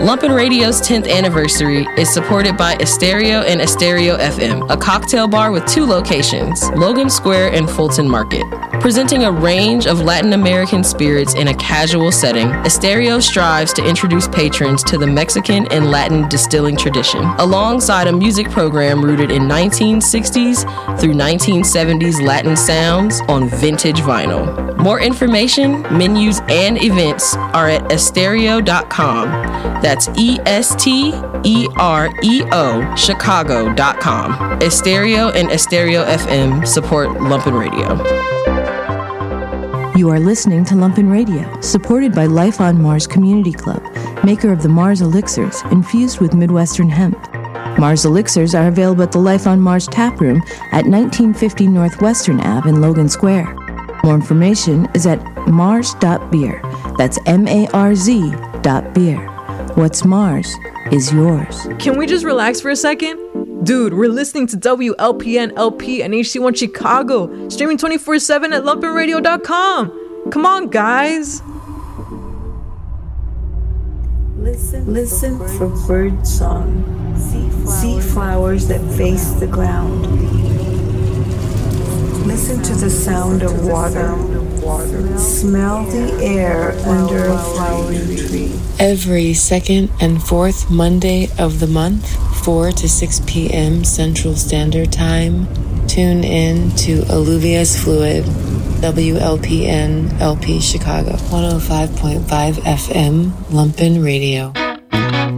Lumpin' Radio's 10th anniversary is supported by Estereo and Estereo FM, a cocktail bar with 2 locations, Logan Square and Fulton Market. Presenting a range of Latin American spirits in a casual setting, Estereo strives to introduce patrons to the Mexican and Latin distilling tradition, alongside a music program rooted in 1960s through 1970s Latin sounds on vintage vinyl. More information, menus, and events are at estereo.com. That's ESTEREO Chicago.com. Estereo and Estereo FM support Lumpin' Radio. You are listening to Lumpin' Radio, supported by Life on Mars Community Club, maker of the Mars Elixirs, infused with Midwestern hemp. Mars Elixirs are available at the Life on Mars tap room at 1950 Northwestern Ave in Logan Square. More information is at mars.beer. That's MARZ.beer. What's Mars is yours. Can we just relax for a second? Dude, we're listening to WLPN LP and HC1 Chicago, streaming 24/7 at lumpinradio.com. Come on, guys. Listen for bird song. See flowers that face the ground. Listen to the sound of water. Smell the air under a flowering tree. Every second and fourth Monday of the month, 4 to 6 p.m. Central Standard Time, tune in to Alluvius Fluid, WLPN LP Chicago, 105.5 FM, Lumpin' Radio.